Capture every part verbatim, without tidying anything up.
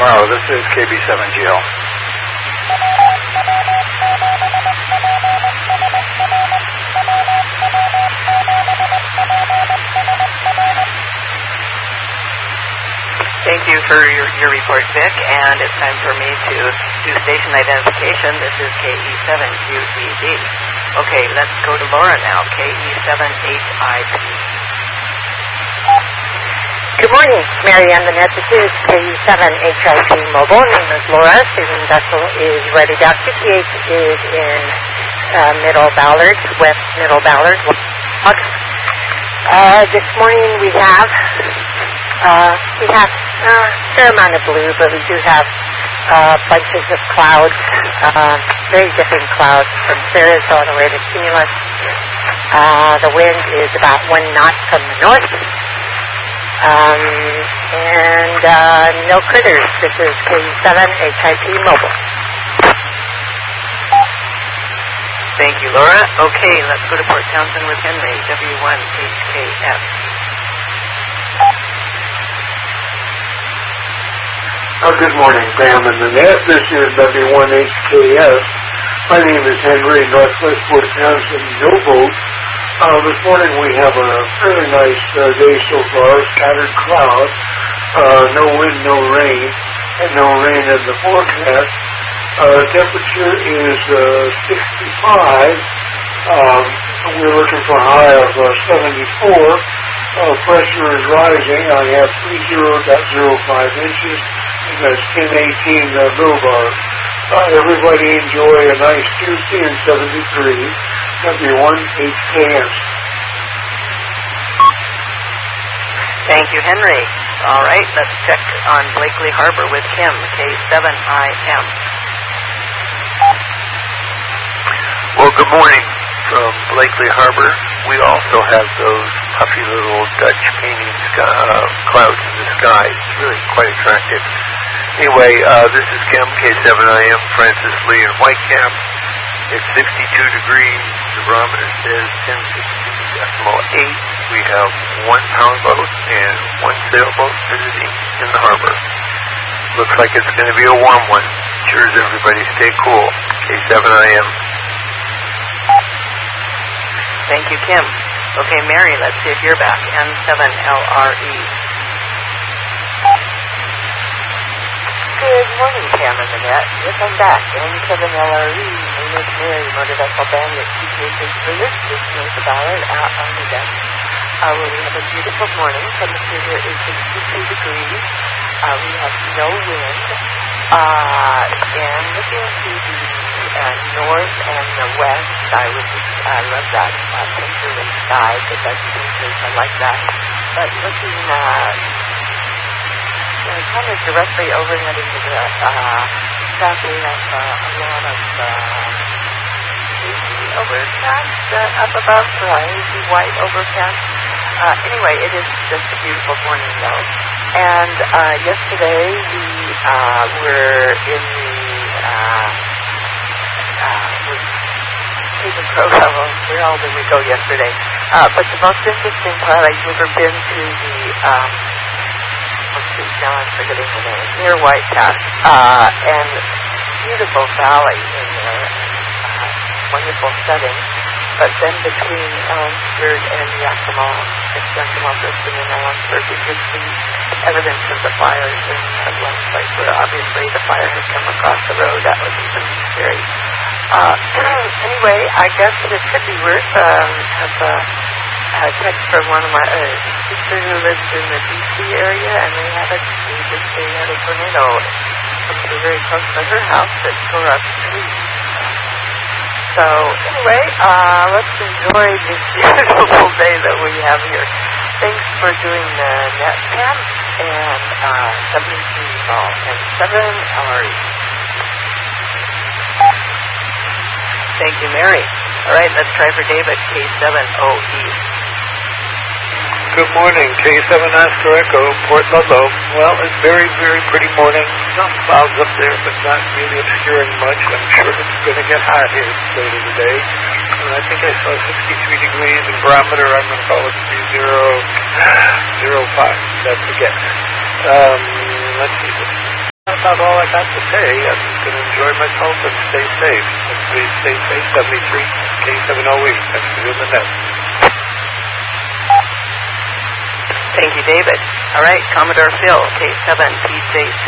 tomorrow. This is K B seven G L. Thank you for your, your report, Vic, and it's time for me to do station identification. This is K E seven Q D D. Okay, let's go to Laura now, K E seven H I P. Good morning, Marianne Manette. This is K E seven H I P Mobile. Name is Laura. Student vessel is ready dock. Q T H is in uh, Middle Ballard, West Middle Ballard. Uh, this morning we have uh, we have uh, a fair amount of blue, but we do have uh, bunches of clouds, uh, very different clouds from cirrus all the way to cumulus. Uh, the wind is about one knot from the north. Um, and uh, no critters. This is K E seven H I P Mobile. Thank you, Laura. Okay, let's go to Port Townsend with Henry, W one H K S. Oh, good morning, Pam and Nanette. This is W one H K S. My name is Henry, Northwest Port Townsend, no boat. Uh, this morning we have a fairly nice uh, day so far, scattered clouds, uh, no wind, no rain, and no rain in the forecast. Uh, temperature is uh, sixty-five. Um, we're looking for a high of uh, seventy-four. Uh, pressure is rising. I have thirty point zero five inches. And that's ten eighteen uh, millbar. Uh, everybody enjoy a nice Tuesday in seventy-three. W one H K S. Thank you, Henry. All right, let's check on Blakely Harbor with Kim, K seven I M. Well, good morning from Blakely Harbor. We also have those puffy little Dutch painting sky, uh, clouds in the sky. It's really quite attractive. Anyway, uh, this is Kim, K seven I M, Francis Lee in Whitecap. It's sixty-two degrees. The barometer says ten sixty-two decimal eight. We have one power boat and one sailboat visiting in the harbor. Looks like it's going to be a warm one. Sure as everybody stay cool. K seven I M. Thank you, Kim. Okay, Mary, let's see if you're back. N seven L R E. Good morning, Pam and Nanette. Yes, I'm back. N seven L R E. Name is Mary, motor vessel bandit. Q T H is for this. This is the Ballard out on the deck. Uh, we have a beautiful morning. Temperature here is sixty-two degrees. Uh, we have no wind. Uh, and looking to the uh, north and the west, I would I love that uh, picture of the sky, the Dutch pictures. I like that. But looking uh, uh, kind of directly overhead into the uh, south, we have uh, a lot of uh, hazy overcast uh, up above, so hazy white overcast. Uh, anyway, it is just a beautiful morning, though. And uh, yesterday we uh, were in the uh, uh, Haven Provo. Where all did we go yesterday? Uh, but the most interesting part, I've never been to the, um, let's see, now I'm forgetting the name, near White Pass, uh, and beautiful valley in there, uh, wonderful setting. But then between Elmsford and Yakima, it's Yakima, Brisbane, and Elmsford, we could see evidence of the fires in uh, one place where obviously the fire had come across the road. That was even scary. Uh, anyway, I guess it could be worse. Um, have a, a text from one of my uh, sister who lives in the D C area, and they had a they just they had a tornado come through very close to her house that tore up trees. So anyway, uh, let's enjoy this beautiful day that we have here. Thanks for doing the net Pam, and uh, seventy-three ball and seven hours. Thank you, Mary. All right, let's try for David, K seven O E. Good morning, K seven Oscar Echo, Port Ludlow. Well, it's very, very pretty morning. Some clouds up there, but not really obscuring much. I'm sure it's going to get hot here later today. And I think I saw sixty-three degrees in barometer. I'm going to call it three zero zero five. That's a guess. Um, let's see. about all I got to say. I'm going to enjoy myself and stay safe. Please stay safe. seventy-three K seven oh eight. Thanks for doing the net. Thank you, David. All right, Commodore Phil, K seven P J C.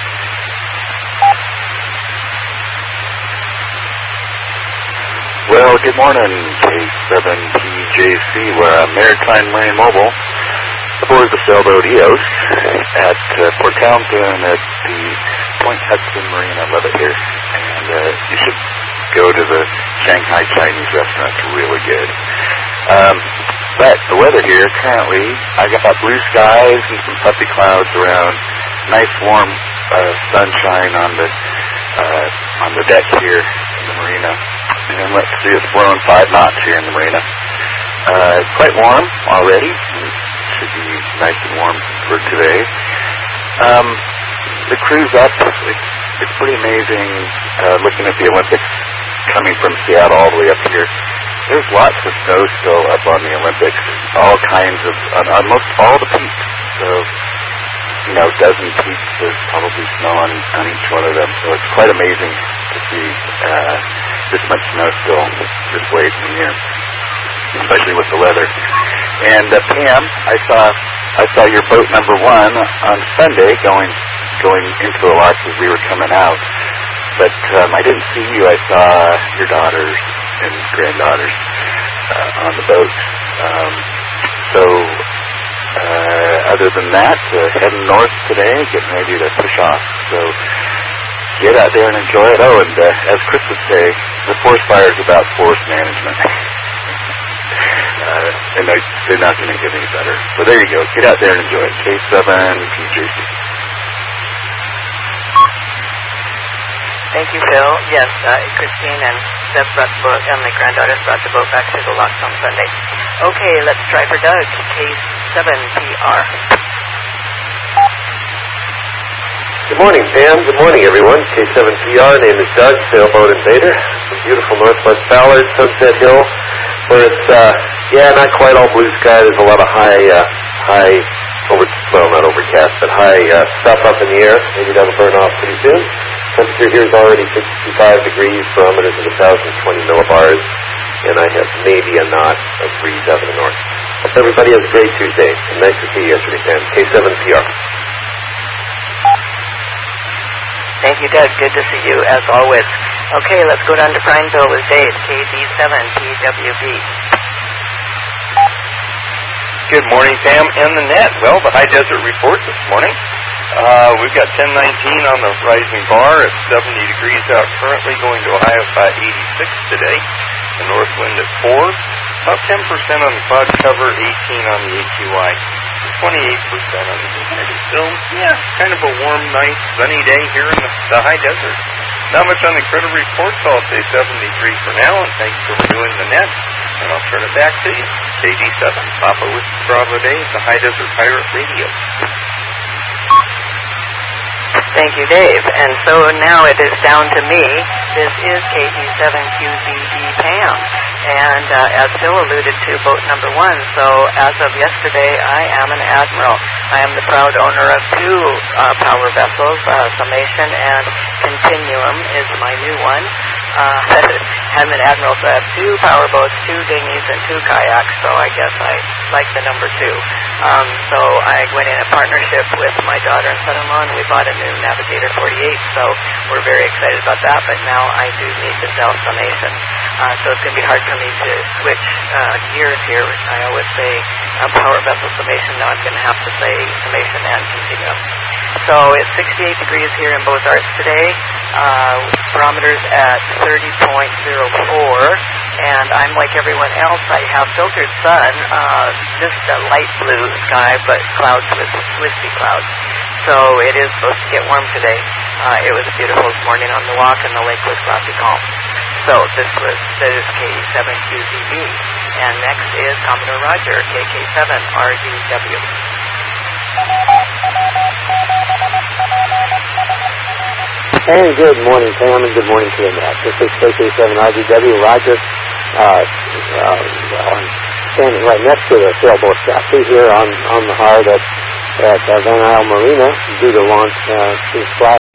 Well, good morning, K seven P J C. We're a Maritime Marine Mobile aboard the sailboat E O S at uh, Port Townsend at the Point Hudson Marine. I love it here. And uh, you should go to the Shanghai Chinese restaurant. It's really good. Um, but the weather here currently, I got blue skies and some puffy clouds around. Nice warm uh, sunshine on the uh, on the deck here in the marina. And let's see, it's blowing five knots here in the marina. Uh, quite warm already. Should be nice and warm for today. Um, the cruise up, it's, it's pretty amazing uh, looking at the Olympics coming from Seattle all the way up here. There's lots of snow still up on the Olympics, all kinds of, on, on most all the peaks. So, you know, a dozen peaks, there's probably snow on, on each one of them. So it's quite amazing to see uh, this much snow still this late in the year, especially with the weather. And uh, Pam, I saw I saw your boat number one on Sunday going going into the locks as we were coming out. But um, I didn't see you. I saw your daughters and granddaughters uh, on the boat. Um, so uh, other than that, uh, heading north today, getting ready to push off. So get out there and enjoy it. Oh, and uh, as Chris would say, the forest fire is about forest management. Uh, and they, they're not going to get any better. So there you go. Get out there and enjoy it. K seven P J C. Thank you, Phil. Yes, uh, Christine and Deb brought the boat, and my granddaughters brought the boat back to the locks on Sunday. Okay, let's try for Doug, K seven P R. Good morning, Pam. Good morning, everyone. K seven P R, name is Doug, sailboat invader from beautiful Northwest Ballard, Sunset Hill, where it's, uh, yeah, not quite all blue sky. There's a lot of high, uh, high, over, well, not overcast, but high uh, stuff up in the air. Maybe that'll burn off pretty soon. Temperature here is already sixty-five degrees, barometers of one thousand twenty millibars, and I have maybe a knot of breeze out of the north. Hope everybody has a great Tuesday, and nice to see you yesterday, Pam. K seven P R. Thank you, Doug. Good to see you, as always. Okay, let's go down to Prineville with Dave, K D seven P W B. Good morning, Pam, and the net. Well, the high desert report this morning. Uh, we've got ten nineteen on the rising bar at seventy degrees out currently, going to a high of about eighty-six today. The north wind at four. About ten percent on the cloud cover, eighteen on the A Q I, twenty-eight percent on the humidity. So, yeah, kind of a warm, nice, sunny day here in the, the high desert. Not much on the critter report, so I'll say seventy-three for now, and thanks for doing the net. And I'll turn it back to you. K D seven, Papa Whiskey Bravo Day, the High Desert Pirate Radio. Thank you, Dave. And so now it is down to me. This is K D seven Q Z D Pam. And uh, as Phil alluded to, boat number one. So as of yesterday, I am an admiral. I am the proud owner of two uh, power vessels, uh, Summation and Continuum is my new one. Uh, I'm an admiral, so I have two power boats, two dinghies, and two kayaks. So I guess I like the number two. Um, so I went in a partnership with my daughter and son-in-law, and we bought a new Navigator forty-eight. So we're very excited about that. But now I do need to sell Summation. Uh, so it's going to be hard for me to switch uh, gears here. I always say uh, power vessel Summation. Now I'm going to have to say Summation and Continuum. So it's sixty-eight degrees here in Beaux-Arts today. Uh, barometers at thirty point zero four, and I'm like everyone else. I have filtered sun, uh, just a light blue sky, but clouds with wispy clouds. So it is supposed to get warm today. Uh, it was beautiful this morning on the walk, and the lake was glassy calm. So this was this is K seven Q Z B, and next is Commodore Roger, K K seven R D W. And good morning, Pam, and good morning to the net. This is K K seven R D W, Roger. Uh, uh, well, I'm standing right next to the sailboat chassis here on, on the hard at, at uh, Van Isle Marina, due to launch uh, this flag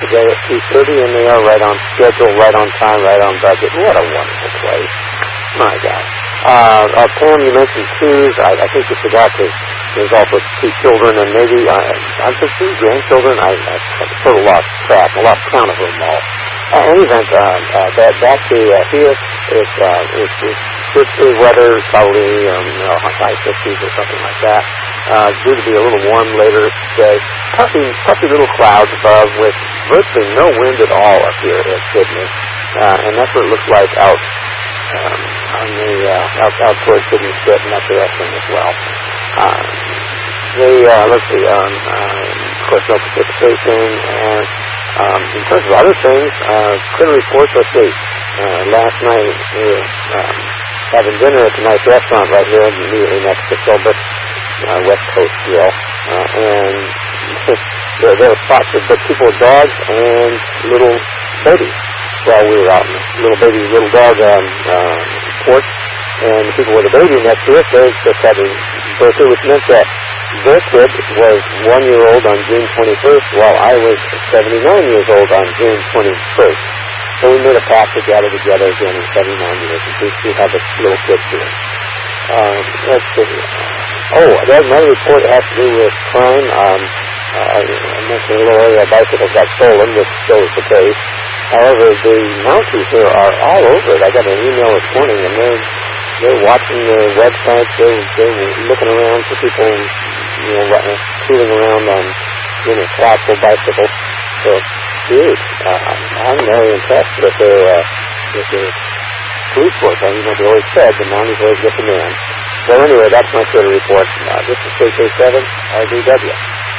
today at two thirty, and they are right on schedule, right on time, right on budget. What a wonderful place. My God. Uh, uh, Pam, you mentioned twos. I, I think you forgot to, there's also two children, and maybe, uh, I'm for two grandchildren. I, I sort of lost track. I lost count of them all. Uh, in any event, uh, uh, back, back to uh, here, it's, uh, it's, it's fifty weather, probably, um, you know, high fifties or something like that. Uh, due to be a little warm later today. Puffy, puffy little clouds above with virtually no wind at all up here at Sydney. Uh, and that's what it looks like out, um, on the, uh, out, out towards Sydney Spit and up the Western as well. Uh, they, uh, let's see, um, uh, of course, no precipitation, and, um, in terms of other things, uh, critter reports, let's see, uh, last night, we were, um, having dinner at a nice restaurant right here immediately next to Philbrook, uh, West Coast Grill, uh, and there, there were spots of people with dogs and little babies. Well, we were out in the little baby, little dog um, uh, porch, and the people with a baby next to us, they just had to go through, which meant that their kid was one year old on June twenty-first, while I was seventy-nine years old on June twenty-first. So we made a pact to gather together again in seventy-nine years and see how the little kids do it. Um, let's see. Oh, there's another report that has to do with crime. Um, uh, I mentioned a little earlier, bicycles got stolen, which shows the case. However, the Mounties here are all over it. I got an email this morning, and they're, they're watching their websites. They're, they're looking around for people, you know, tooling around on, you know, collapsible bicycles. So, dude, uh, I'm very impressed with their, uh, with their police force. I mean, what they always said, the Mounties always get the man. So anyway, that's my Twitter report. Uh, this is K K seven R D W.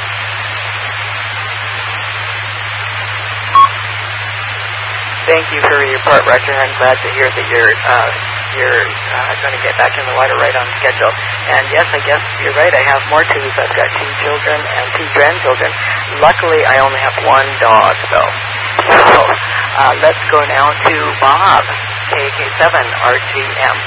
Thank you for your report, Roger. I'm glad to hear that you're uh, you're uh, going to get back in the water right on schedule. And yes, I guess you're right. I have more twos. I've got two children and two grandchildren. Luckily, I only have one dog, though. So uh, let's go now to Bob, K K seven R G M.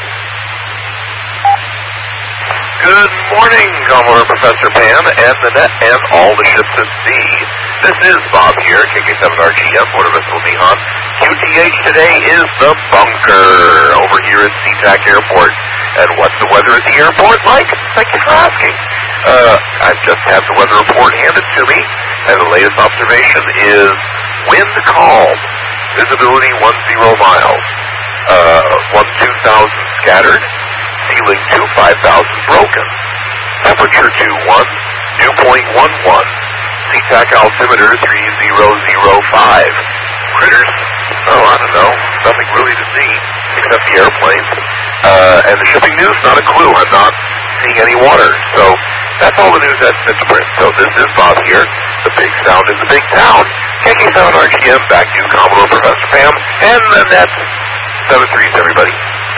Good morning, Commodore Professor Pam and Nanette and all the ships at sea. This is Bob here, K K seven R G M, Motor Vessel Nihon. Q T H today is the bunker over here at SeaTac Airport. And what's the weather at the airport like? Thank you for asking. Uh, I've just had the weather report handed to me, and the latest observation is wind calm, visibility one zero miles, uh, one two thousand scattered, ceiling two five thousand broken, temperature two one, dew point one one, SeaTac altimeter three zero zero five. Critters, oh, I don't know, nothing really to see except the airplanes. Uh, and the shipping news, not a clue. I'm not seeing any water. So that's all the news that's been to print. So this is Bob here, the big sound in the big town. K K seven R G M, back to Commodore Professor Pam, and then that's seven threes, everybody.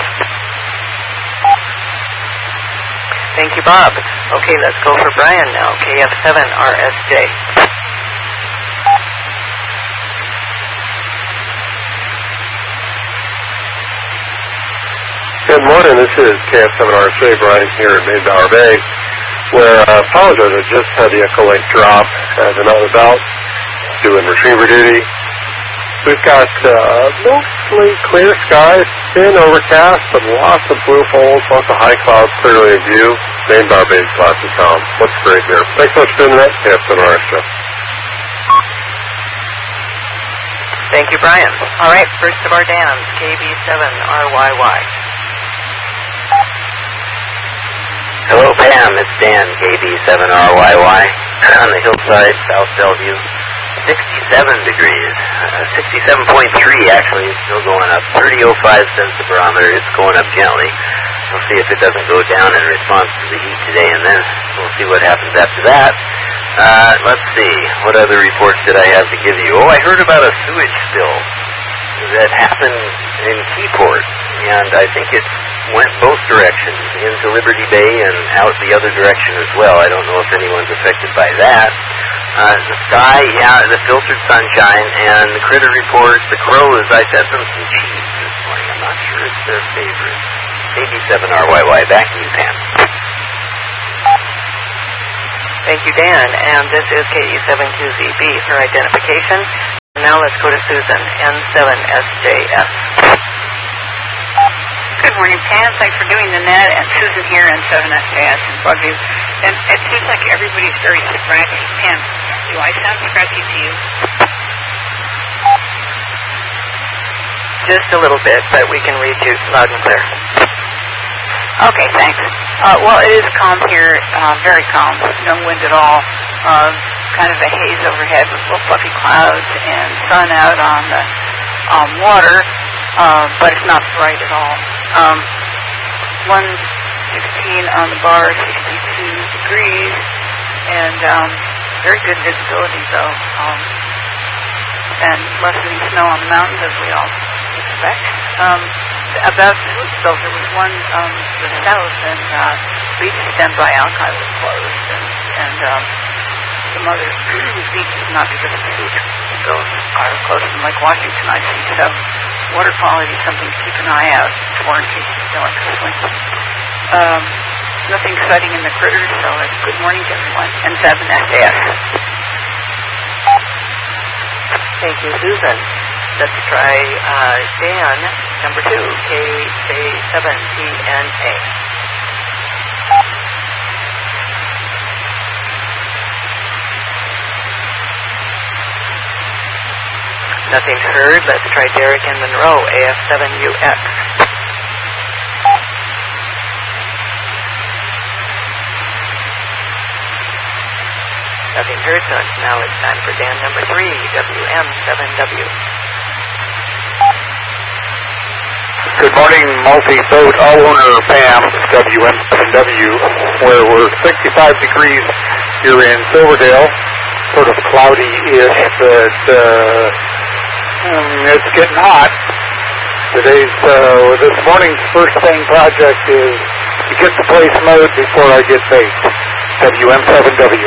Thank you, Bob. Okay, let's go for Brian now, K F seven R S J. Good morning, this is K F seven R S J, Brian here in Main Bay, where I uh, apologize, I just had the Echo Link drop as I'm out and about doing retriever duty. We've got uh, mostly clear skies, thin overcast, but lots of blue folds, lots of high clouds clearly in view. Main Bay is class of town. Looks great here. Thanks so much for doing that, K F seven R S J. Thank you, Brian. All right, first of our dams, K B seven R Y Y. Hello, Pam. It's Dan, K B seven R Y Y, on the hillside, South Bellevue. sixty-seven degrees. Uh, sixty-seven point three, actually. It's still going up. thirty oh five says the barometer. It's going up gently. We'll see if it doesn't go down in response to the heat today, and then we'll see what happens after that. Uh, let's see. What other reports did I have to give you? Oh, I heard about a sewage spill that happened in Keyport, and I think it went both directions, into Liberty Bay and out the other direction as well. I don't know if anyone's affected by that. Uh, the sky, yeah, the filtered sunshine, and the critter report, the crows, I fed them some cheese this morning. I'm not sure it's their favorite. K B seven R Y Y, back to you, Pam. Thank you, Dan. And this is K E seven Q Z B for identification. now let's go to Susan, N seven S J S. Good morning, Pam. Thanks for doing the net. And Susan here in seven S J S in Bugview. And it seems like everybody's very scratchy. Pam, do I sound scratchy to you? Just a little bit, but we can read you loud and clear. Okay, thanks. Uh, well, it is calm here, uh, very calm, no wind at all. Uh, kind of a haze overhead with little fluffy clouds and sun out on the um, water, uh, but it's not bright at all. Um, one sixteen on the bar, sixty-two degrees, and um, very good visibility, though. Um, and lessening snow on the mountains, as we all expect. Um, about the Hootsville, there was one um, to the south, and uh, beach standby Alki was closed, and, and um, some other beaches, not because of the heat, those are close to Lake Washington, I think. So water quality is something to keep an eye out for in case you feel like whistling. Um, nothing exciting in the critters, so it's good morning to everyone, and seven S A S. Thank you, Susan. Let's try uh, Dan, number two, K J seven T N A. Nothing's heard. Let's try Derek in Monroe, A F seven U X. Nothing heard, so now it's time for Dan number three, W M seven W. Good morning, multi-boat all-owner Pam, W M seven W, where we're sixty-five degrees here in Silverdale, sort of cloudy-ish, but uh, it's getting hot. Today's, uh, this morning's first thing project is to get the place mowed before I get baked. W M seven W.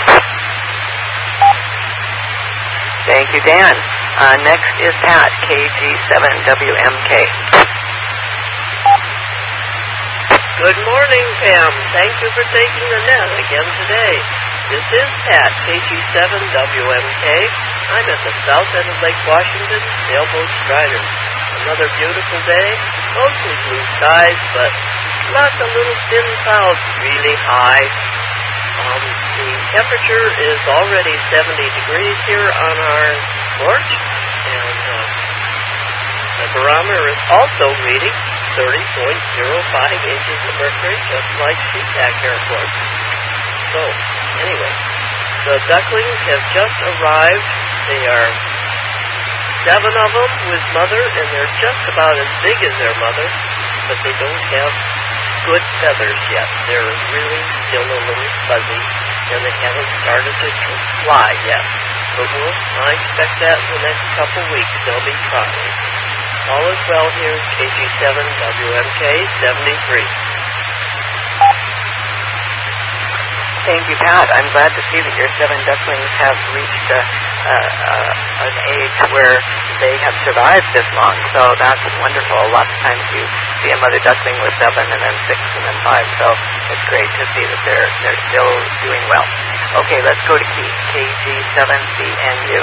Thank you, Dan. Uh, next is Pat, K G seven W M K. Good morning, Pam. Thank you for taking the net again today. This is Pat, K G seven W M K. I'm at the south end of Lake Washington, Sailboat Strider. Another beautiful day, mostly blue skies, but lots of little thin clouds really high. Um, the temperature is already seventy degrees here on our porch, and uh, the barometer is also reading thirty point zero five inches of mercury, just like SeaTac Airport. So, anyway, the ducklings have just arrived. They are seven of them with mother, and they're just about as big as their mother, but they don't have good feathers yet. They're really still a little fuzzy, and they haven't started to fly yet. But we'll, I expect that in the next couple weeks they'll be trying. All is well here, K G seven W M K seventy-three. Thank you, Pat. I'm glad to see that your seven ducklings have reached a, a, a, an age where they have survived this long. So that's wonderful. Lots of times you see a mother duckling with seven and then six and then five. So it's great to see that they're they're still doing well. Okay, let's go to Keith, K G seven C N U.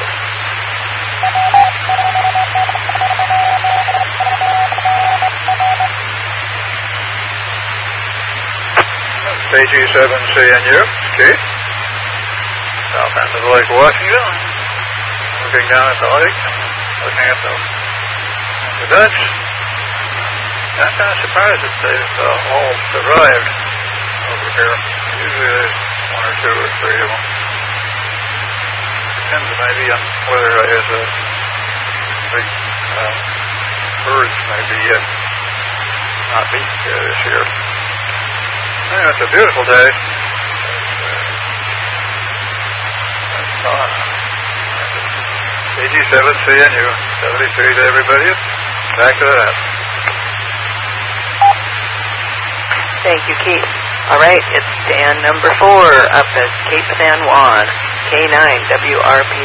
K G seven C N U, Keith, south end of Lake Washington, looking down at the lake, looking at the, the Dutch. I'm kind of surprised that they've uh, all survived over here. Usually there's one or two or three of them. Depends maybe on whether I have the big uh, birds maybe uh, not be here this year. Yeah, it's a beautiful day. It's, uh, K G seven C N U, seventy-three to everybody. Back to that. Thank you, Keith. All right, it's Dan number four up at Cape San Juan, K nine W R P.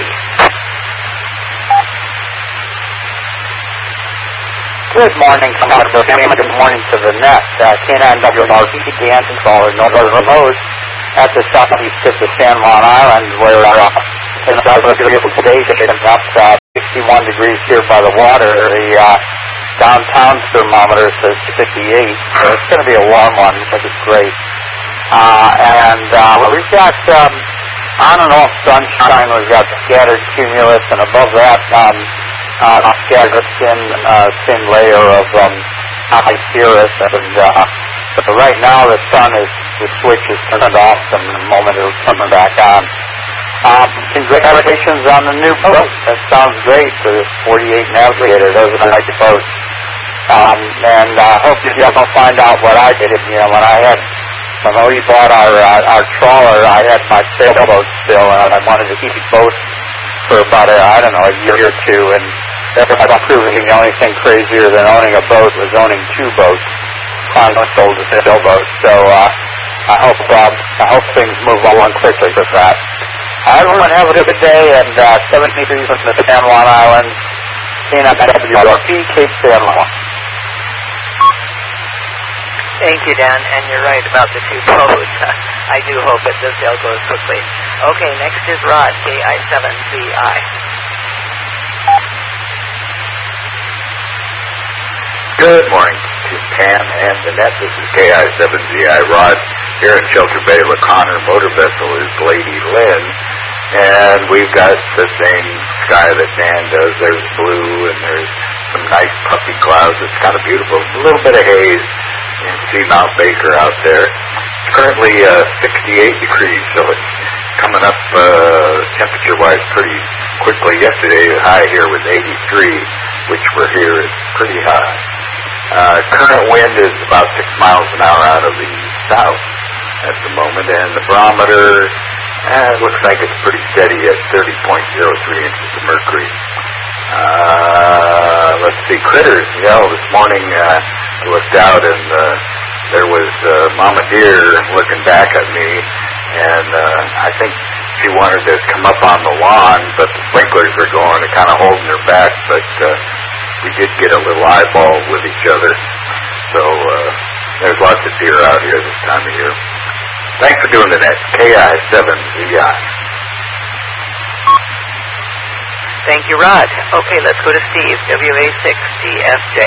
Good morning, Congressman. Good morning to the net. Uh, K nine W R P, Dan Controller, Northern Remote, at the southeast tip of San Juan Island, where uh, it's uh, beautiful today, taking up uh, sixty-one degrees here by the water. The uh, downtown thermometer says fifty-eight, so it's going to be a warm one. I think it's great. Uh, and uh, we've got um, on and off sunshine. We've got scattered cumulus, and above that, um, uh, scattered thin, uh, thin layer of um, high cirrus. And uh, but right now, the sun is the switch is turned off, and in a moment it'll turn back on. Um, congratulations on the new boat. That sounds great. The forty-eight Navigator. Those are nice boats. Um, and I uh, hope you'll find out what I did. You know, when I had, when we bought our uh, our trawler, I had my sailboat still, and I wanted to keep it both for about a, I don't know, a year or two. And I thought proving the only thing crazier than owning a boat was owning two boats. I sold a sailboat. So uh, I hope um, I hope things move along quickly with that. Everyone have a good day, and uh, seventeen degrees in the San Juan Islands, K nine W R P, Cape San Juan. Thank you, Dan, and you're right about the two boats. I do hope that the sale goes quickly. Okay, next is Rod, K I seven Z I. Good morning to Pam and Annette. This is K I seven Z I Rod here in Shelter Bay. La Conner motor vessel is Lady Lynn, and we've got the same sky that Dan does. There's blue and there's some nice puffy clouds. It's kind of beautiful. A little bit of haze. You can see Mount Baker out there. It's currently uh, sixty-eight degrees, so it's coming up uh, temperature-wise pretty quickly. Yesterday, the high here was eighty-three, which for here is pretty high. Uh, current wind is about six miles an hour out of the south at the moment, and the barometer uh, looks like it's pretty steady at thirty point zero three inches of mercury. Uh, let's see, critters. You know, this morning uh, I looked out and uh, there was uh, Mama Deer looking back at me, and uh, I think she wanted to come up on the lawn, but the sprinklers were going and kind of holding her back, but uh, we did get a little eyeball with each other. So uh, there's lots of deer out here this time of year. Thanks for doing the net. K I seven Z I. Thank you, Rod. Okay, let's go to Steve, W A six D F J.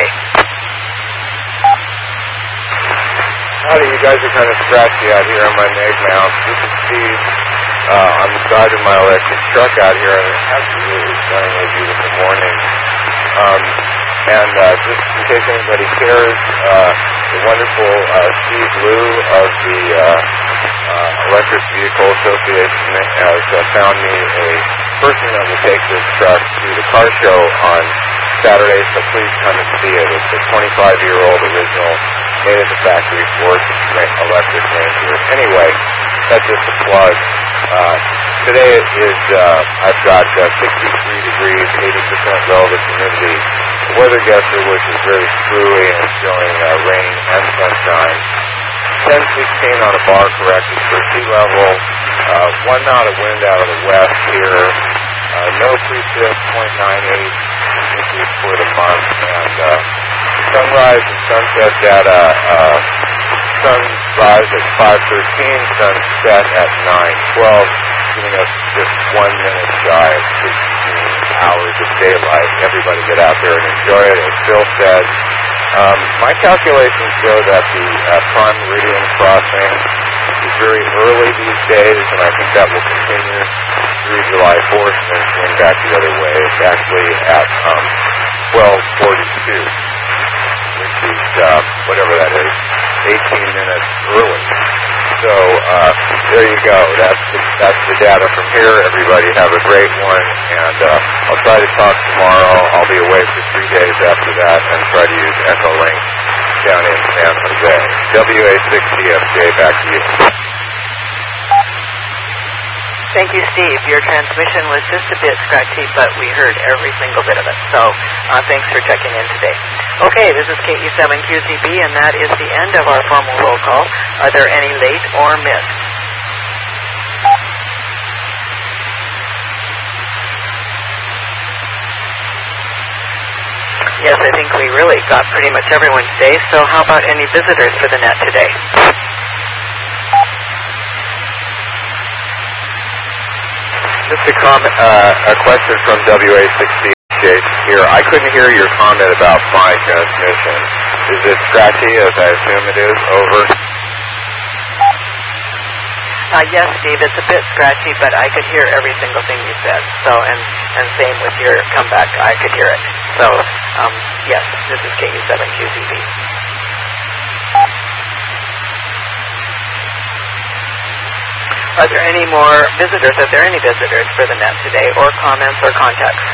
Howdy, you guys are kind of scratchy out here on my neck now. This is Steve. Uh, I'm driving my electric truck out here, and it's absolutely stunningly beautiful morning. Um, and uh, just in case anybody cares, uh, the wonderful uh, Steve Liu of the uh, uh, Electric Vehicle Association has uh, found me a person that will take this truck to the car show on Saturday, so please come and see it. It's a twenty-five-year-old original, made at the factory Ford electric Ranger. Anyway, that's just a plug. Uh, today is, uh, I've got uh, sixty-three degrees, eighty percent relative humidity. The weather guesser, which is very screwy and showing uh, rain and sunshine. ten sixteen on a bar corrected for sea level. Uh, one knot of wind out of the west here. Uh, no precip, zero point nine eight inches for the month. And uh, sunrise and sunset data. Uh, sunrise at five thirteen, sunset at nine twelve, giving us just one minute shy of sixteen hours of daylight. Everybody get out there and enjoy it. As Phil said, um, my calculations show that the uh, Prime Meridian crossing is very early these days, and I think that will continue through July fourth and then swing back the other way. It's actually at um, twelve forty-two, which is uh, whatever that is, eighteen minutes early. So uh, there you go. That's the, that's the data from here. Everybody have a great one, and uh, I'll try to talk tomorrow. I'll be away for three days after that and try to use Echolink down in San Jose. W A six D F J, back to you. Thank you, Steve. Your transmission was just a bit scratchy, but we heard every single bit of it. So uh, thanks for checking in today. Okay, this is K E seven Q Z B, and that is the end of our formal roll call. Are there any late or missed? Yes, I think we really got pretty much everyone today. So how about any visitors for the net today? Just a comment, uh, a question from W A six D here. I couldn't hear your comment about my transmission. Is it scratchy, as I assume it is? Over. Uh, yes, Steve, it's a bit scratchy, but I could hear every single thing you said. So, and, and same with your comeback, I could hear it. So, um, yes, this is K U seven Q Z B. Are there any more visitors? Are there any visitors for the net today, or comments or contacts?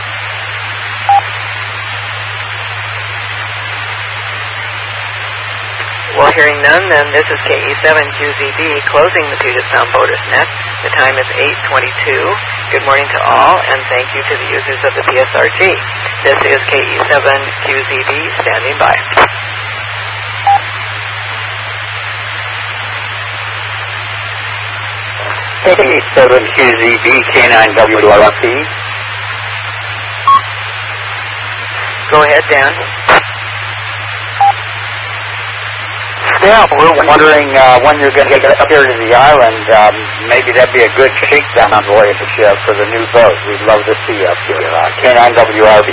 Well, hearing none, then this is K E seven Q Z B closing the Puget Sound Boaters Net. The time is eight twenty-two. Good morning to all, and thank you to the users of the P S R G. This is K E seven Q Z B standing by. K E seven Q Z B, K nine W R P. Go ahead, Dan. Yeah, we're wondering uh, when you're going to get up here to the island. Um, maybe that'd be a good shakedown voyage uh, for the new boat. We'd love to see you up here. Uh, K nine W R B.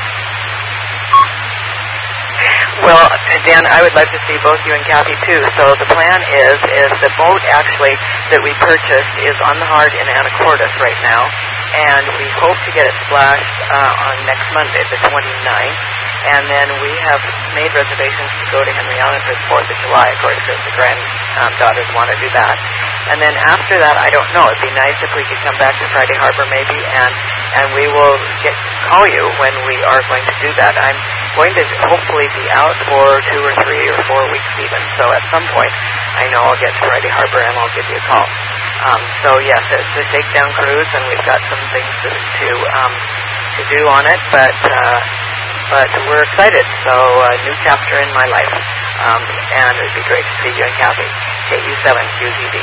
Well, Dan, I would like to see both you and Kathy too. So the plan is, is the boat actually that we purchased is on the hard in Anacortes right now, and we hope to get it splashed uh, on next Monday, the twenty-ninth. And then we have made reservations to go to Henry Island for the fourth of July, of course, because the granddaughters um, want to do that. And then after that, I don't know. It'd be nice if we could come back to Friday Harbor maybe, and and we will get call you when we are going to do that. I'm going to hopefully be out for two or three or four weeks even. So at some point, I know I'll get to Friday Harbor and I'll give you a call. Um, so yes, it's a shakedown cruise, and we've got some things to to, um, to do on it, but. Uh, But we're excited, so a new chapter in my life. Um, and it would be great to see you and Kathy. K U seven Q Z B.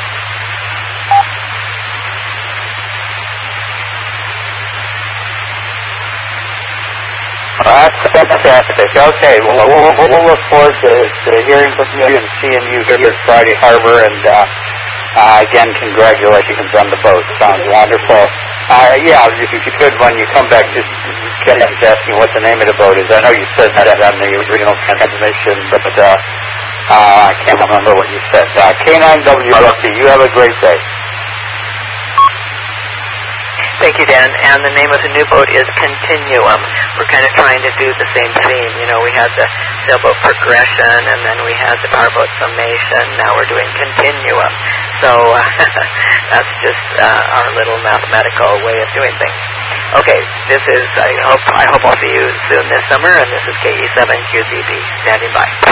That's fantastic. Okay, well, we'll, we'll look forward to, to hearing from you and seeing you here at Friday Harbor. And uh, uh, again, congratulations on the boat. Sounds wonderful. Uh, yeah, if you could, when you come back, just get asking what the name of the boat is. I know you said that on the original transmission, but uh, uh, I can't remember what you said. Uh, K nine W R P, you have a great day. Thank you, Dan. And the name of the new boat is Continuum. We're kind of trying to do the same theme. You know, we had the sailboat Progression, and then we had the powerboat Summation. Now we're doing Continuum. So uh, that's just uh, our little mathematical way of doing things. Okay, this is, I hope, I hope I'll see you soon this summer, and this is K E seven Q Z B, standing by.